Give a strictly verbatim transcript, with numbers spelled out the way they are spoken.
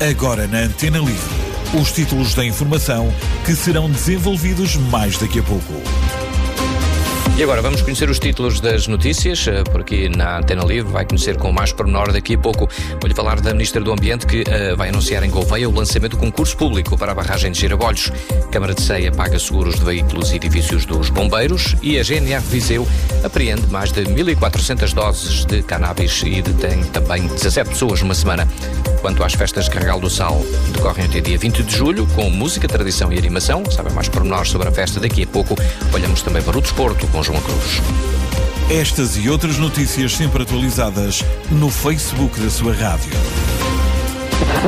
Agora na Antena Livre, os títulos da informação que serão desenvolvidos mais daqui a pouco. E agora vamos conhecer os títulos das notícias, por aqui na Antena Livre, vai conhecer com mais pormenor daqui a pouco. Vou-lhe falar da Ministra do Ambiente que uh, vai anunciar em Gouveia o lançamento do concurso público para a barragem de Girabolhos. Câmara de Ceia paga seguros de veículos e edifícios dos bombeiros e a G N R Viseu apreende mais de mil e quatrocentas doses de cannabis e detém também dezassete pessoas numa semana. Quanto às festas de Carregal do Sal, decorrem até dia vinte de julho, com música, tradição e animação. Sabem mais pormenores sobre a festa daqui a pouco. Olhamos também para o desporto com João Cruz. Estas e outras notícias sempre atualizadas no Facebook da sua rádio.